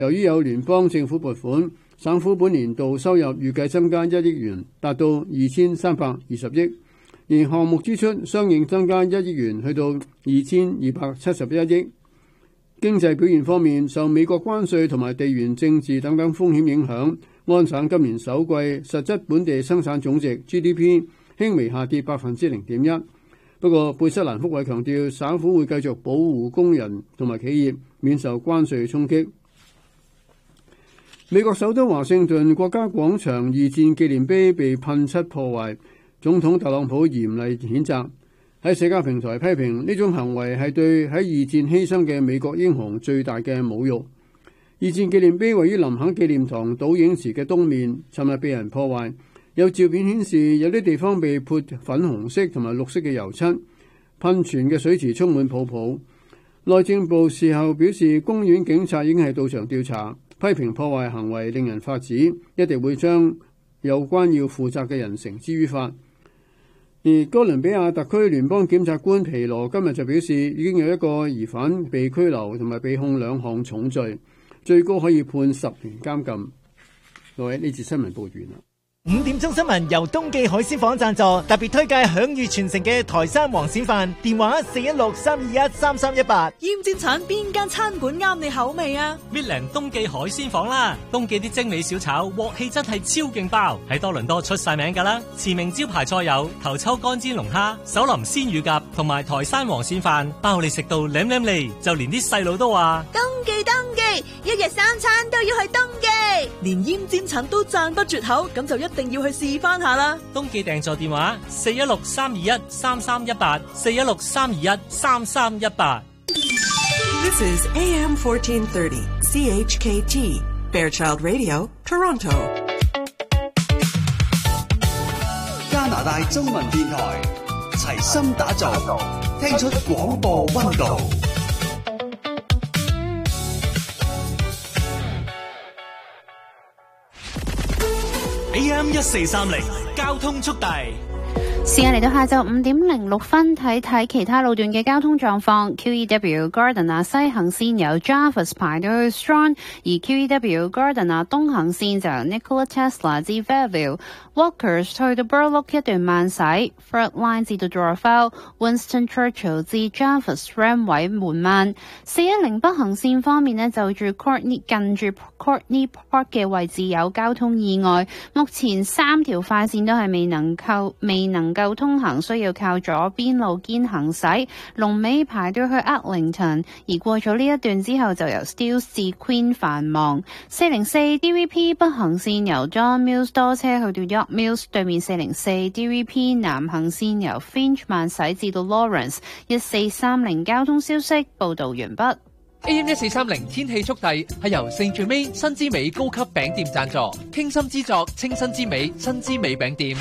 由於有聯邦政府撥款，省府本年度收入預計增加1億元，達到2320億，而項目支出相應增加1億元，去到2271億。經濟表現方面，受美國關稅同埋地緣政治等等風險影響，安省今年首季實質本地生產總值 GDP 輕微下跌 0.1%。不過，貝瑟蘭福韋強調，省府會繼續保護工人同埋企業免受關稅衝擊。美國首都華盛頓國家廣場二戰紀念碑被噴漆破壞，總統特朗普嚴厲譴責，喺社交平台批評呢種行為係對喺二戰犧牲嘅美國英雄最大嘅侮辱。二戰紀念碑位於林肯紀念堂倒影池嘅東面，尋日被人破壞。有照片顯示有啲地方被潑粉紅色同埋綠色嘅油漆，噴泉嘅水池充滿泡泡。內政部事後表示，公園警察已經係到場調查，批評破壞行為令人髮指，一定會將有關要負責嘅人繩之於法。而哥倫比亞特區聯邦檢察官皮羅今日就表示，已經有一個疑犯被拘留同埋被控2項重罪，最高可以判10年監禁。各位，呢節新聞報完啦。 5點鐘新聞由東記海鮮舫贊助，特別推介享譽全城嘅台山黃鱔飯，電話416-321-3318。 鹽煎橙邊間餐館啱你口味啊？ 搣靚東記海鮮舫啦，東記啲精美小炒鑊氣真係超勁爆，喺多倫多出晒名噶啦。馳名招牌菜有頭抽乾煎龍蝦、手淋鮮乳鴿同埋台山黃鱔飯，包你食到舐舐脷，就連啲細路都話東記，一日3餐都要去東記，連鹽煎橙都讚不絕口，咁就一定要去試翻下啦。 東記訂座電話416-321-3318 416-321-3318。 This is AM 1430 CHKT Fairchild Radio Toronto。 加拿大中文電台齊心打造，聽出廣播溫度。AM 1430交通速遞。 時間嚟到下晝5點06分，睇睇其他路段嘅交通狀況。QEW Gardiner 西行線由 Jarvis 排到去 Strong， 而 QEW Gardiner 東行線就由 Nikola Tesla 至 Fairview。Walkers 去到 Burloak 一段慢駛 ，Third Line 至到 Dorval，Winston Churchill 至 Jarvis Ramway 緩慢。410北行線方面呢，就住 Courtney 近住 Courtney Park 嘅位置有交通意外，目前3條快線都係未能夠通行，需要靠左邊路肩行駛，龍尾排到去 Eglinton， 而過咗呢一段之後就由 Steeles 至 Queen 繁忙。404 DVP 北行線由 Don Mills 多車去到 York Mills， 對面404 DVP 南行線由 Finch 慢駛至到 Lawrence。 1430交通消息報道完畢。 AM 1430天氣速遞係由聖最美新之美高級餅店贊助，傾心之作清新之美新之美餅店。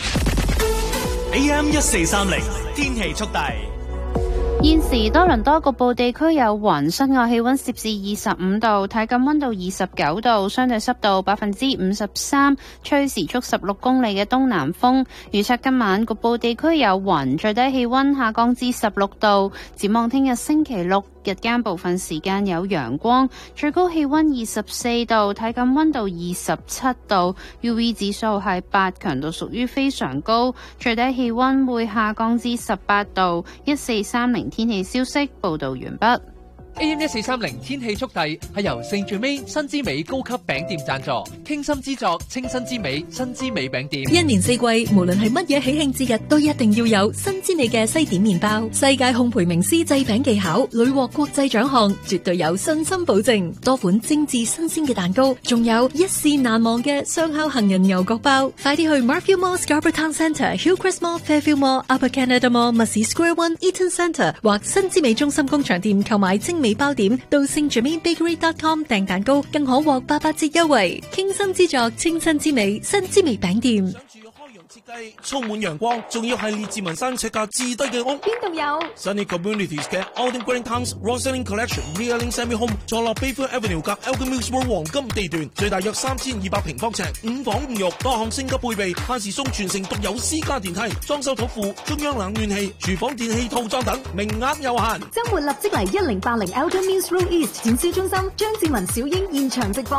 AM 1430天氣速遞。 現時多倫多局部地區有雲，室外氣溫攝氏25度，體感溫度29度，相對濕度53%，吹時速16公里嘅東南風。預測今晚局部地區有雲，最低氣溫下降至16度。展望聽日星期六，日間部分時間有陽光，最高氣溫24度，體感溫度27度 ，UV 指數係8，強度屬於非常高，最低氣溫會下降至18度。1430天氣消息報道完畢。 AM 1430天氣速遞係由聖最美新之美高級餅店贊助，傾心之作清新之美新之美餅店。 一年四季，無論係乜嘢喜慶節日，都一定要有新之美嘅西點麵包。世界烘焙名師製餅技巧，屢獲國際獎項，絕對有信心保證。多款精緻新鮮嘅蛋糕，仲有一試難忘嘅雙烤杏仁牛角包。快啲去 Marfield Mall Scarborough Town Centre、Hillcrest Mall、Fairfield Mall、Upper Canada Mall、Mussey Square One、Eaton Centre 或新之美中心工場店購買精美包點，到 StJermainBakery.com 訂蛋糕，更可獲88折優惠。傾心之作，清新之美，新之美餅店。 設計充滿陽光，仲要係列治文山尺價至低嘅屋。 邊度有 Sunny Communities 嘅 Alden Green Towns Roseland Collection Nearling Semi Home 坐落 Bayfront Avenue 隔 Elgin Mills Road 黃金地段，最大約3200平方尺，5房5浴，多項升級配備，限時送全城獨有私家電梯，裝修土庫、中央冷暖氣、廚房電器套裝等，名額有限。 周末立即嚟1080 Elgin Mills Road East 展銷中心，張志文小英現場直播。